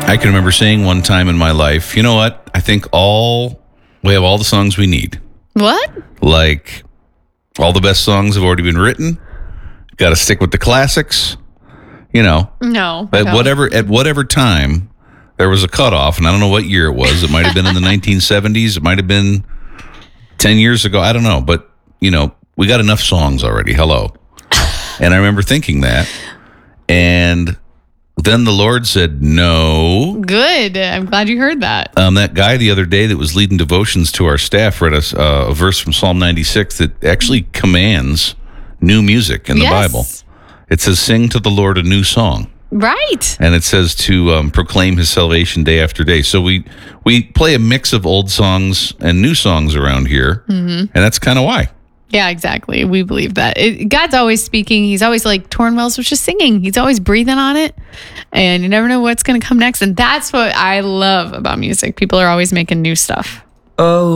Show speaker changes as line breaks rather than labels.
I can remember saying one time in my life, you know what? I think we have all the songs we need.
What?
Like, all the best songs have already been written. Got to stick with the classics. You know.
No.
At whatever time, there was a cutoff, and I don't know what year it was. It might have been in the 1970s. It might have been 10 years ago. I don't know. But, we got enough songs already. Hello. And I remember thinking that. And then the Lord said, no.
Good. I'm glad you heard that.
That guy the other day that was leading devotions to our staff read us a verse from Psalm 96 that actually commands new music in the Bible. It says, sing to the Lord a new song.
Right.
And it says to proclaim his salvation day after day. So we play a mix of old songs and new songs around here. Mm-hmm. And that's kind of why.
Yeah, exactly. We believe that. God's always speaking. He's always like Torrin Wells was just singing. He's always breathing on it. And you never know what's going to come next. And that's what I love about music. People are always making new stuff.
Oh.